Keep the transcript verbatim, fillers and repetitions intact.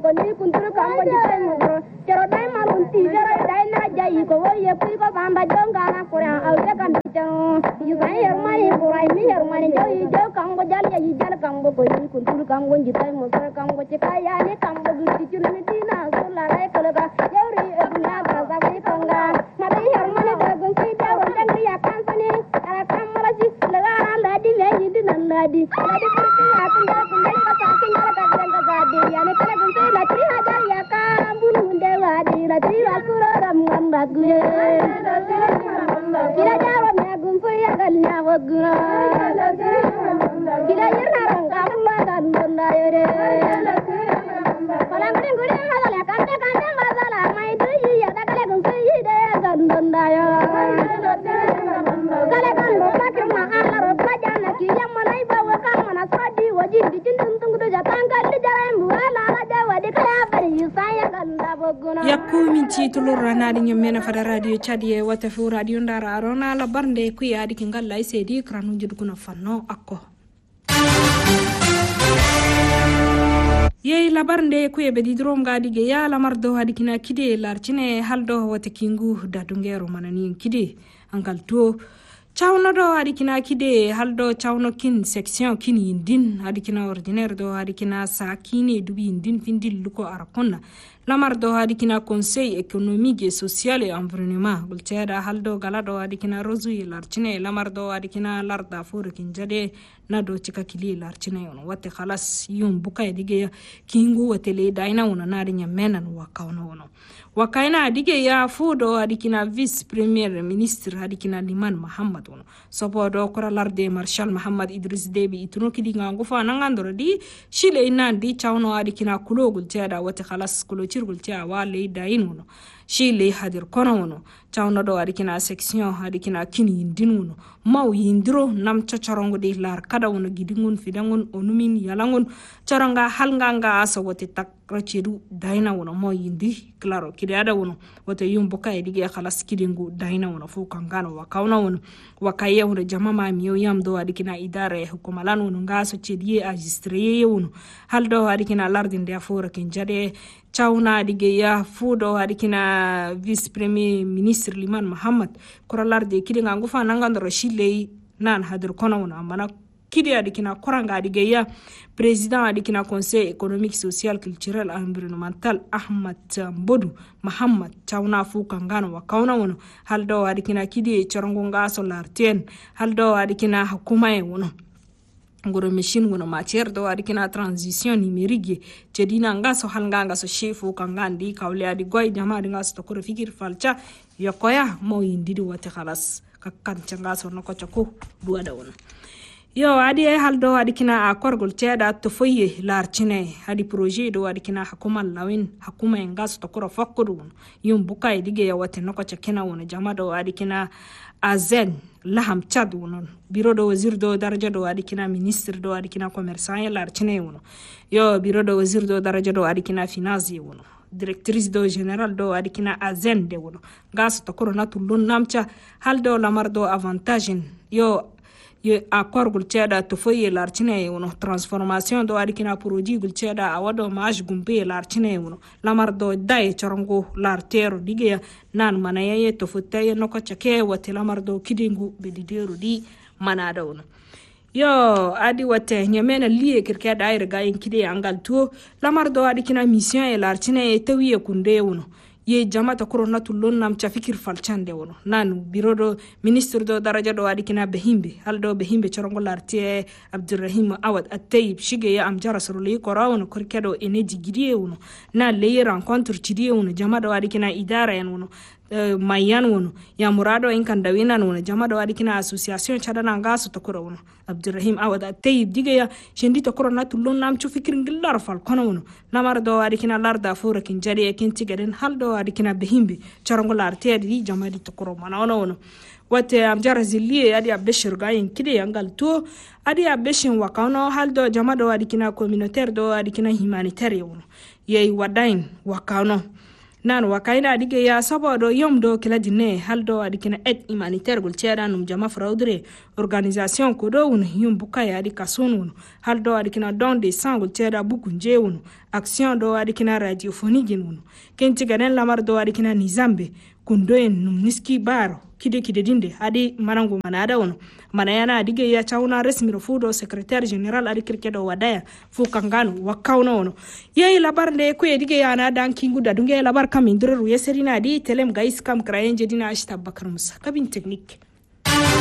ko ni kuntur kambo jite mudro jero dai marunti jero dai na jayi ko woye ku ko bamba jonga na kura awde kan jero yu sai hermani kurai mi hermani jayi jo kambo jal jayi jal kambo ko ni kuntur kambo jite mudro kambo chikaya ni kambo gutti chulmi dina sulla rai kolaga yori edna kaza bai konga mari hermani da gunti jero jangri ya kansani ala kamara ji laga ladi me yindi nan ladi ladi kurti ya tunda kundai ka sakin ala ka janga gadi ya ne kala gunti la tri hajar ya kambun munde wadi la tri wakuro ram ngamba gure kila jawa me gumpu ya galnya wagura kila yirna ranga mulla dan bunda yore palang gure gure hadala kante kante mazala mai duyi ya da kala gunti de dan bunda ya kala kan lo pakma ala ro pajana ki yamma nai bawa kan mana sadi waji dijin tung do jatan kal jaram wala la jawa de kala bari yusaya ganda boguna yakku min titulu ranadi nyomena fada radio chadiye wata fu radio ndara arona la barnde ku yaadi ki ngalla ay sedi kranu jiduguna fanno akko yey labarnde ku e bedi drom gadi ge ya lamardo hadi kina kide larcine haldo wata kingu dadungero manani kide angal to chawno do hadi kina kide haldo chawno kin section kin yindin hadi kina ordinaire do hadi kina sakine dubi yindin findil luko arakonna lamar do hadi kina conseil économique et social et environnement bulteda haldo galado hadi kina rozu larcine lamar do hadi kina larda furu kin jade nado cika kili larcine on wate khalas yum bukay dige kingu watele daina on nari nyamenan wakawno on wakaina dige ya fudo hadi kina vice premier ministre hadi kina Liman Muhammad on sopo do kora larde marshal Muhammad Idris Deby ituno kidi ngangu fa nangandoro di shile inandi chawno hadi kina kulo gulteda wate khalas kulo cirgul tia wale dain wono shile hadir kono wono chawno do hadi kina section hadi kina kini yindin wono maw yindiro nam chochorongo de lar kada wono gidingun fidangun onumin yalangun choronga halnganga aso wote tak rachiru daina wono mo yindi claro kidada wono wote yumbo kay dige khalas kidingu daina wono fu kangano wakawna wono wakaye wono jamama miyo yam do hadi kina idare hukumalan wono ngaso chediye agistreye wono haldo hadi kina lardin de afora ken jade chawna dige ya fudo hadi kina vice premier ministre Liman Muhammad koralar de kidinga ngufa nangandoro shile nan hadir kono wono amana kidi adikina koranga adigeya président adikina conseil économique social culturel environnemental Ahmad Bodu Muhammad chawna fu kangano wakawna wono haldo adikina kidi chorongo ngaso larten haldo adikina hukuma e wono ngoro machine wono matière do adikina transition numérique cedina ngaso halnganga so chefu kangandi kawle adi goy jama adi ngaso to ko fikir falcha yokoya mo yindidi wate khalas kakkan changaso noko chako duada wono yo adi e haldo adi kina akorgol ceda to foye larcine adi projet do adi kina hakuma lawin hakuma engas to koro fakkudu yum bukai dige ya wate noko chakena wono jamado adi kina azen laham chad wono biro do wazir do daraja do adi kina ministre do adi kina commerçant ya larcine wono yo biro do wazir do daraja do adi kina finance wono directrice do general do adi kina azen de wono gas to koro natulun namcha haldo lamar do avantage yo ye accord gul ceda to foye larcine wono transformation do adi kina produit gul ceda awado maj gumbe larcine wono lamar do dai chorongo lartero dige nan manaye to fotaye noko chake wote lamar do kidingu bedidero di manada wono yo adi wote nyamena liye kirke da ayre gayin kide angal to lamar do adi kina mission e larcine e tawiye kunde wono ye jamata koro natulon nam cha fikir falchande wono nanu biro do ministre do daraja do adi kina behimbe haldo behimbe chorongo lartie Abdurrahim Awad At-Tayyib shige ya amjara soroli korawno korkedo eneji gidie wono na leye rencontre chidie wono jamado adi kina idara en wono Uh, mayan wono ya murado in kan dawina wono jamado adi kina association chadana ngaso to koro wono Abdurrahim Awad At-Tayyib dige ya shendi to koro natulon nam chu fikir ngillar fal kono wono namar do adi kina larda fora kin jari e kin tigaden haldo adi kina behimbe charongo larte adi jamadi to koro mana wono wono wate amjara zilliye adi abeshir gayin kide yangal to adi abeshin wakano haldo jamado adi kina communautaire do adi kina humanitaire wono yey wadain wakano nan wakaina adige ya sabodo yomdo kila dinne haldo adikina aid humanitaire gulcheda num jama fraudre organisation ko do won yum buka ya adika sonu haldo adikina don de sang gulcheda bukunje won action do adikina radiophonique won kenti ganen lamar do adikina nizambe kundoen num niski baro kide kide dinde adi manango manada wono manayana adige ya chauna resmi fudo secrétaire général adi kirkedo wadaya fu kangano wakawno wono yeyi labar le ko edige yana dan kingu da dunge labar kam indire ru yeserina di telem gais kam krayen jedina ashta bakar musa kabin technique